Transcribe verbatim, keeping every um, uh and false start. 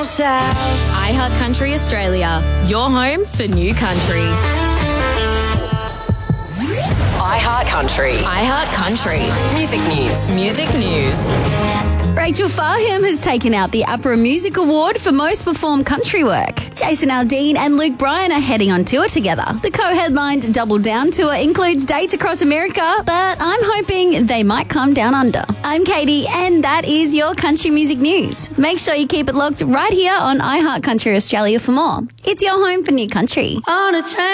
south. iHeart Country Australia, your home for new country. iHeart Country. iHeart Country. Music news. Music news. Rachel Farham has taken out the APRA Music Award for Most Performed Country Work. Jason Aldean and Luke Bryan are heading on tour together. The co-headlined Double Down tour includes dates across America, but I'm hoping they might come down under. I'm Katie, and that is your country music news. Make sure you keep it locked right here on iHeart Country Australia for more. It's your home for new country. On a train.